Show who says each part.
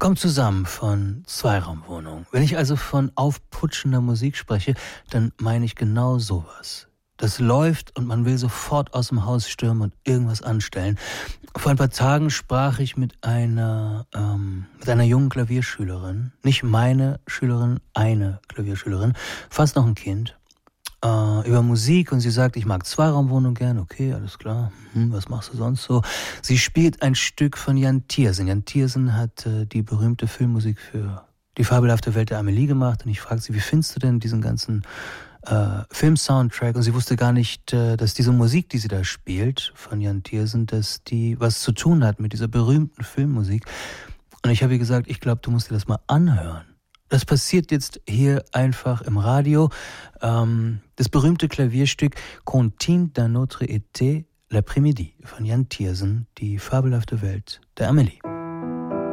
Speaker 1: Kommt zusammen von Zweiraumwohnung. Wenn ich also von aufputschender Musik spreche, dann meine ich genau sowas. Das läuft und man will sofort aus dem Haus stürmen und irgendwas anstellen. Vor ein paar Tagen sprach ich mit einer jungen Klavierschülerin. Nicht meine Schülerin, eine Klavierschülerin. Fast noch ein Kind. Über Musik und sie sagt, ich mag Zweiraumwohnung gern. Okay, alles klar. Was machst du sonst so? Sie spielt ein Stück von Jan Tiersen. Jan Tiersen hat die berühmte Filmmusik für die fabelhafte Welt der Amelie gemacht. Und ich fragte sie, wie findest du denn diesen ganzen Film-Soundtrack? Und sie wusste gar nicht, dass diese Musik, die sie da spielt, von Jan Tiersen, dass die was zu tun hat mit dieser berühmten Filmmusik. Und ich habe ihr gesagt, ich glaube, du musst dir das mal anhören. Das passiert jetzt hier einfach im Radio. Das berühmte Klavierstück Contine d'un autre été l'après-midi von Jan Tiersen, die fabelhafte Welt der Amelie.